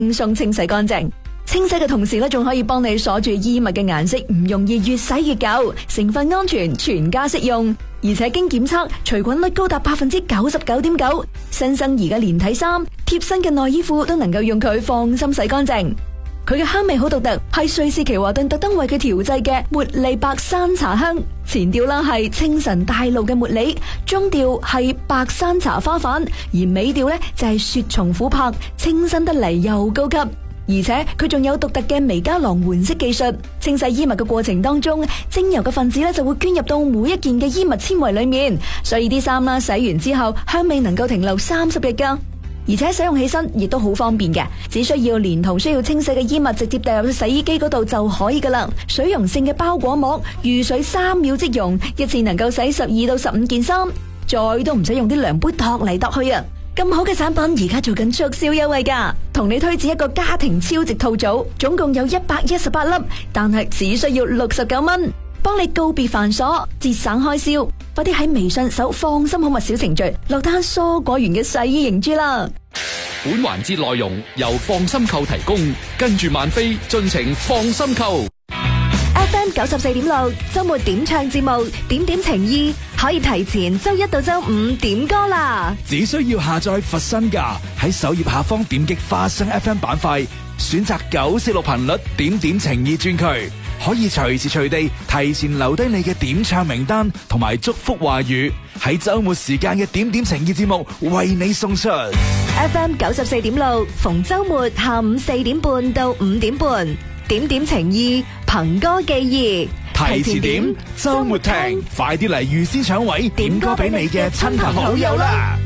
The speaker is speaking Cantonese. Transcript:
輕鬆清洗乾淨。清洗嘅同時咧，仲可以幫你鎖住衣物嘅顏色，唔容易越洗越舊，成分安全，全家適用。而且經檢測，除菌率高達99.9%。新生兒嘅連體衫、貼身嘅內衣褲都能夠用佢放心洗乾淨。佢嘅香味好獨特，係瑞士奇華頓特登為佢調製嘅茉莉白山茶香。前調啦係清晨大陸嘅茉莉，中調係白山茶花瓣，而尾調呢就係雪松琥珀，清新得嚟又高級。而且佢仲有獨特嘅微加朗緩釋技術，清洗衣物嘅過程當中，精油嘅分子咧就會捐入到每一件嘅衣物纖維裏面，所以啲衫啦洗完之後香味能夠停留30日噶。而且使用起身亦都好方便嘅，只需要連同需要清洗嘅衣物直接掉入去洗衣機嗰度就可以噶啦。水溶性嘅包裹膜，遇水3秒即溶，一次能夠洗12到15件衫，再都唔使用啲量杯度嚟度去啊！咁好嘅產品而家做緊促銷優惠噶，同你推薦一個家庭超值套組，總共有118粒，但係只需要69蚊，幫你告別繁瑣，節省開銷。快啲喺微信搜放心好物小程序落單蔬果園嘅洗衣凝珠啦！ 本環節內容由放心購提供，跟住萬飛盡情放心購。 FM 94.6周末點唱節目，點點情意，可以提前周一到周五點歌啦。 只需要下載佛身價，喺首頁下方點擊花生 FM 板塊，選擇946頻率點點情意專區，可以隨時隨地提前留低你嘅點唱名單同埋祝福話語，喺周末時間嘅點點情意節目為你送出。 FM 94.6逢周末下午4點半到5點半，點點情意，憑歌寄意， 提前點，周末聽，快啲嚟預先搶位，點歌俾你嘅親朋好友啦！